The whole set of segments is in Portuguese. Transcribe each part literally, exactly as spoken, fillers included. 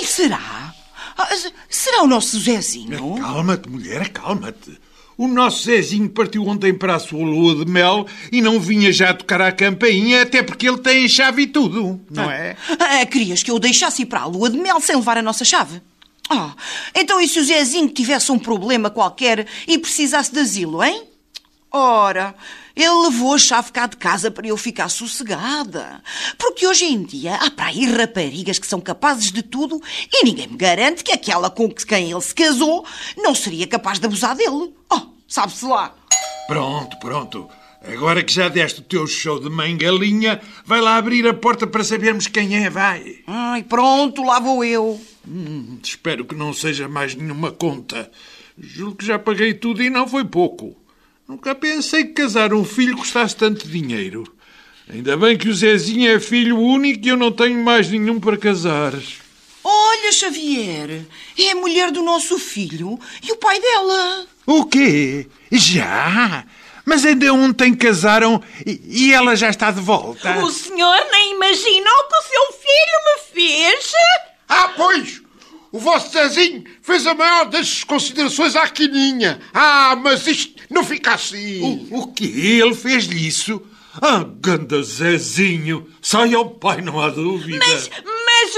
Quem será? Ah, será o nosso Zezinho? Calma-te, mulher, calma-te. O nosso Zezinho partiu ontem para a sua lua de mel e não vinha já tocar à campainha, até porque ele tem a chave e tudo, não é? Ah, querias que eu o deixasse ir para a lua de mel sem levar a nossa chave? Ah, então e se o Zezinho tivesse um problema qualquer e precisasse de asilo, hein? Ora, ele levou a chave cá de casa para eu ficar sossegada. Porque hoje em dia há para aí raparigas que são capazes de tudo e ninguém me garante que aquela com quem ele se casou não seria capaz de abusar dele. Oh, sabe-se lá. Pronto, pronto. Agora que já deste o teu show de mãe galinha, vai lá abrir a porta para sabermos quem é, vai. Ai, pronto, lá vou eu. Hum, espero que não seja mais nenhuma conta. Juro que já paguei tudo e não foi pouco. Nunca pensei que casar um filho custasse tanto dinheiro. Ainda bem que o Zezinho é filho único e eu não tenho mais nenhum para casar. Olha, Xavier, é a mulher do nosso filho e o pai dela. O quê? Já? Mas ainda ontem casaram e, e ela já está de volta. O senhor nem imagina o que o seu filho me fez? Ah, pois! O vosso Zezinho fez a maior das considerações à Quininha. Ah, mas isto não fica assim. O, o quê? Ele fez-lhe isso? Ah, ganda Zezinho. Sai ao pai, não há dúvida. Mas, mas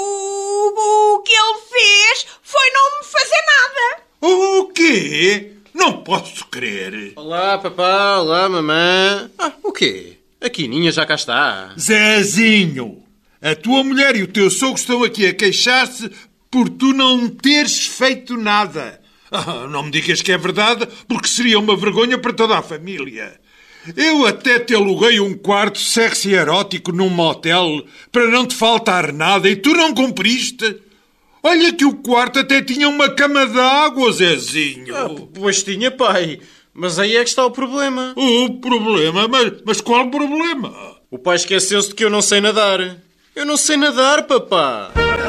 o, o que ele fez foi não me fazer nada. O quê? Não posso crer. Olá, papá. Olá, mamãe. Ah, o quê? A Quininha já cá está. Zezinho, a tua mulher e o teu sogro estão aqui a queixar-se por tu não teres feito nada. Ah, não me digas que é verdade, porque seria uma vergonha para toda a família. Eu até te aluguei um quarto sexy erótico num motel para não te faltar nada e tu não cumpriste. Olha que o quarto até tinha uma cama d'água, Zezinho. Ah, pois tinha, pai. Mas aí é que está o problema. O problema? Mas, mas qual problema? O pai esqueceu-se de que eu não sei nadar. Eu não sei nadar, papá.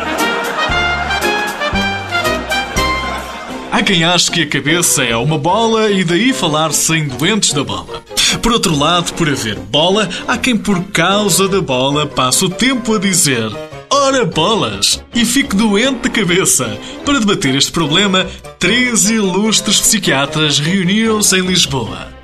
Há quem ache que a cabeça é uma bola e daí falar-se em doentes da bola. Por outro lado, por haver bola, há quem por causa da bola passe o tempo a dizer "Ora bolas!" e fique doente da cabeça. Para debater este problema, três ilustres psiquiatras reuniram-se em Lisboa.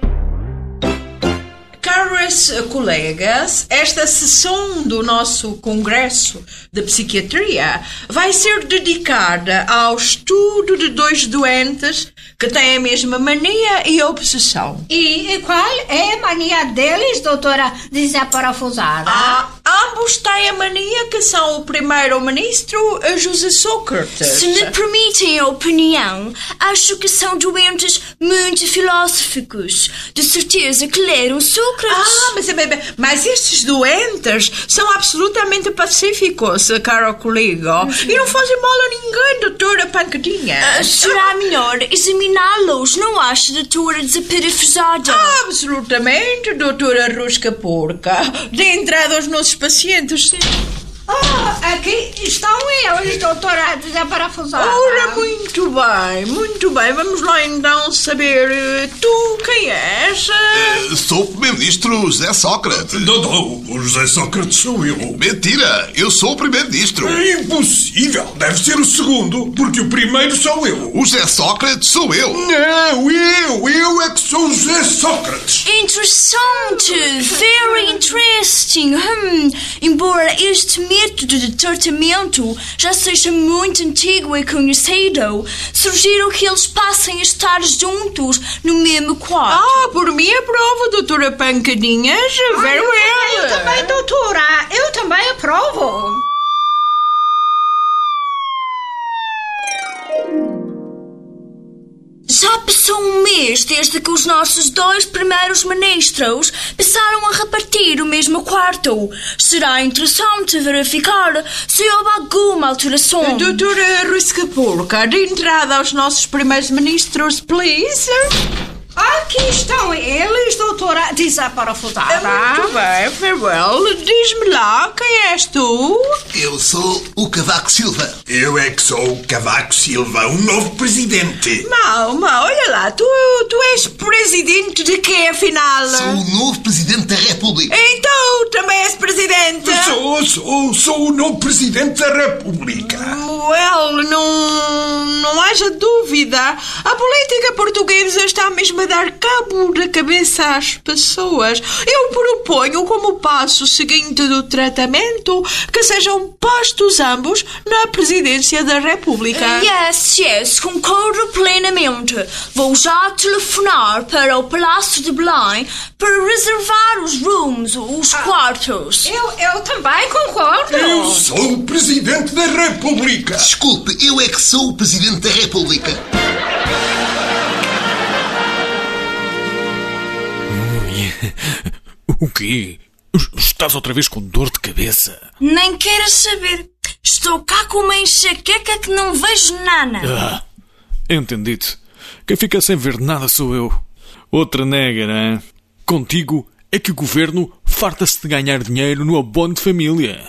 Caros colegas, esta sessão do nosso Congresso de Psiquiatria vai ser dedicada ao estudo de dois doentes que têm a mesma mania e obsessão. E qual é a mania deles, doutora desaparafusada? Ah, ambos têm a mania que são o primeiro-ministro José Sócrates. Se me permitem a opinião, acho que são doentes muito filosóficos. De certeza que leram Sócrates. Ah, mas, mas estes doentes são absolutamente pacíficos, caro colega. E não fazem mal a ninguém, doutora Pancadinha. Uh, será melhor examiná-los, não acha, doutora desaparafusada? Ah, absolutamente, doutora Rosca Porca. Dê entrada aos nossos pacientes, sim. Ah, aqui estão eles, doutora desaparafusada. Ora, muito bem, muito bem. Vamos lá então saber, tu quem és? Uh, sou o primeiro-ministro José Sócrates. Não, não, o José Sócrates sou eu. Mentira, eu sou o primeiro-ministro. É impossível, deve ser o segundo, porque o primeiro sou eu. O José Sócrates sou eu. Não, eu, eu é que sou o José Sócrates. Interessante, very interesting. Hum, embora este método de tratamento já seja muito antigo e conhecido, sugiro que eles passem a estar juntos no mesmo quarto. Ah, por mim aprova, doutora Pancadinhas. Very well. Eu também, doutora. Eu também aprovo. Já passou um mês desde que os nossos dois primeiros ministros passaram a repartir o mesmo quarto. Será interessante verificar se houve alguma alteração. Doutora Rosca Porca, de entrada aos nossos primeiros ministros, please. Aqui estão eles, doutora desaparafusada. Muito bem, farewell. Diz-me lá, quem és tu? Eu Eu sou o Cavaco Silva. Eu é que sou o Cavaco Silva, um novo presidente. Mau, mau, olha lá, tu, tu és presidente de quê, afinal? Sou o novo presidente da República. Então, também és presidente? Sou, sou, sou o novo presidente da República. Well, não, não haja dúvida. A política portuguesa está mesmo a dar cabo da cabeça às pessoas. Eu proponho como passo seguinte do tratamento que sejam postos ambos na presidência da República. Yes, yes, concordo plenamente. Vou já telefonar para o Palácio de Belém para reservar os rooms, os quartos. Eu, eu também concordo. Eu sou o presidente da República. Desculpe, eu é que sou o presidente da República. O quê? Estás outra vez com dor de cabeça? Nem queres saber. Estou cá com uma enxaqueca que não vejo nada. Ah, entendi-te. Quem fica sem ver nada sou eu. Outra negra, hein? Contigo é que o governo farta-se de ganhar dinheiro no abono de família.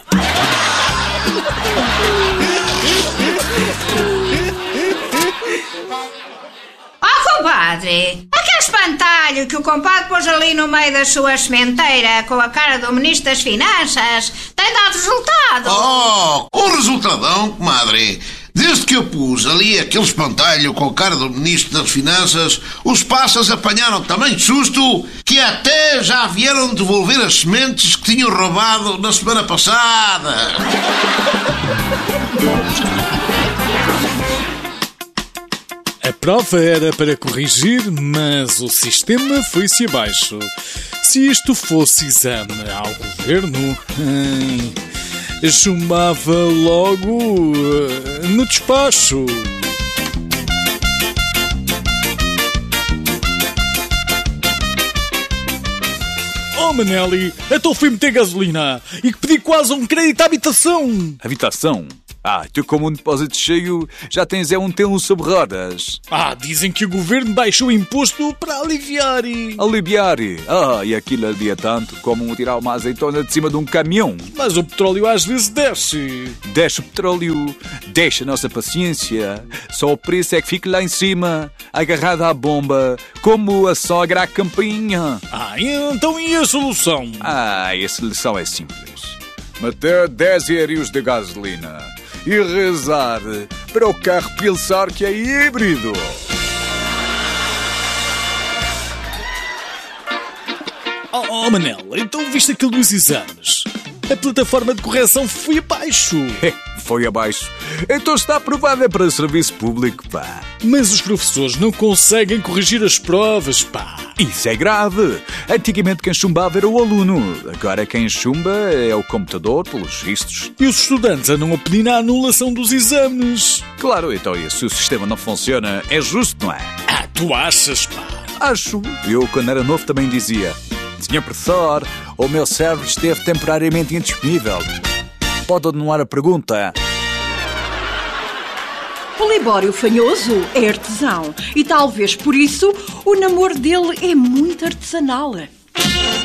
Oh, compadre, aquele espantalho que o compadre pôs ali no meio da sua sementeira com a cara do Ministro das Finanças tem dado resultado. Oh, um resultadão, comadre. Desde que eu pus ali aquele espantalho com a cara do Ministro das Finanças, os passas apanharam também susto que até já vieram devolver as sementes que tinham roubado na semana passada. A prova era para corrigir, mas o sistema foi-se abaixo. Se isto fosse exame ao governo, hum, chumbava logo uh, no despacho. Oh, Manelli, então fui meter gasolina e que pedi quase um crédito à habitação. Habitação? Ah, tu como um depósito cheio já tens é um T um sobre rodas. Ah, dizem que o governo baixou o imposto para aliviar e... Aliviar? Ah, e aquilo alia tanto como tirar uma azeitona de cima de um caminhão. Mas o petróleo às vezes desce. Desce o petróleo, deixa a nossa paciência. Só o preço é que fica lá em cima, agarrado à bomba, como a sogra à campainha. Ah, então e a solução? Ah, a solução é simples. Meter dez euros de gasolina e rezar para o carro pensar que é híbrido. Oh, oh Manel, então viste aquilo dos exames? A plataforma de correção foi abaixo. Foi abaixo. Então está aprovada para serviço público, pá. Mas os professores não conseguem corrigir as provas, pá. Isso é grave. Antigamente quem chumbava era o aluno. Agora quem chumba é o computador, pelos vistos. E os estudantes andam a pedir a anulação dos exames. Claro, então e se o sistema não funciona, é justo, não é? Ah, tu achas, pá? Acho. Eu, quando era novo, também dizia: senhor professor, o meu cérebro esteve temporariamente indisponível. Pode anular a pergunta. O Libório Fanhoso é artesão e talvez por isso o namoro dele é muito artesanal.